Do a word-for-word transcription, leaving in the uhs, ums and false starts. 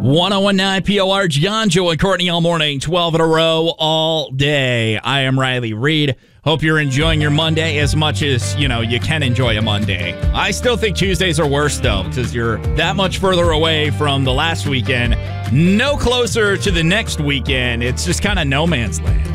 one oh one point nine P O R, John, Joe, and Courtney all morning, twelve in a row, all day. I am Riley Reed. Hope you're enjoying your Monday as much as, you know, you can enjoy a Monday. I still think Tuesdays are worse, though, because you're that much further away from the last weekend, no closer to the next weekend. It's just kind of no man's land.